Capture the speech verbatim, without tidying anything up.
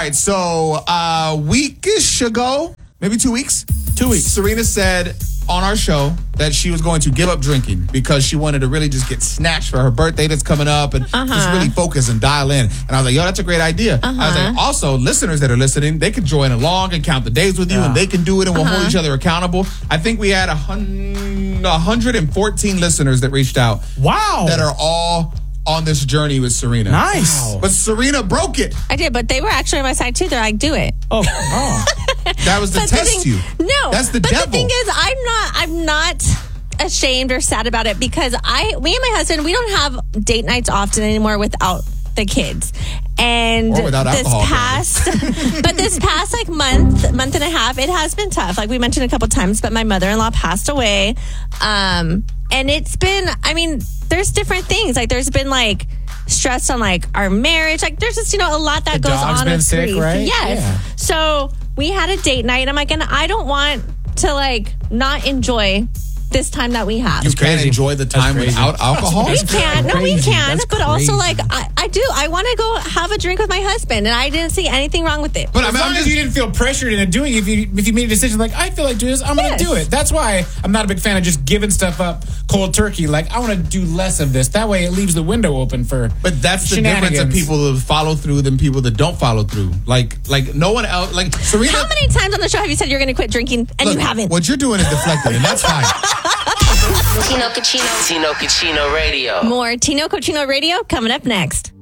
right, so a weekish ago, maybe two weeks, two weeks, Serena said on our show that she was going to give up drinking because she wanted to really just get snatched for her birthday that's coming up and Uh-huh. just really focus and dial in. And I was like, yo, that's a great idea. Uh-huh. I was like, also, listeners that are listening, they can join along and count the days with you, Yeah. and they can do it, and we'll Uh-huh. hold each other accountable. I think we had a hun- one hundred fourteen listeners that reached out Wow. that are all on this journey with Serena. Nice. But Serena broke it. I did, but they were actually on my side too. They're like, do it. Oh, oh. That was to But the test thing- you. No, That's the but devil. the thing is, I'm not. I'm not ashamed or sad about it because I, me and my husband, we don't have date nights often anymore without the kids. And Or without this alcohol, past, but this past like month, month and a half, it has been tough. Like we mentioned a couple times, but my mother-in-law passed away, um, and it's been. I mean, there's different things. Like there's been like stress on like our marriage. Like there's just you know a lot that The goes dog's on been with sick, grief. right? Yes. Yeah. So we had a date night, and I'm like, and I don't want to like not enjoy this time that we have. You can't crazy. enjoy the That's time crazy. without alcohol? We can, no, we crazy. can, That's but also crazy. like I, I do. I want to go have a drink with my husband, and I didn't see anything wrong with it. But I As mean, long I'm as just, you didn't feel pressured into doing it, if you if you made a decision like I feel like doing this, I'm Yes. going to do it. That's why I'm not a big fan of just giving stuff up cold turkey. Like I want to do less of this. That way, it leaves the window open for. but that's the difference of Shenanigans. people that follow through than people that don't follow through. Like, like no one else. Like Serena. How many times on the show have you said you're going to quit drinking and look, you haven't? What you're doing is deflected, and that's fine. Tino Cucino. Tino Cucino Radio. More Tino Cochino Radio coming up next.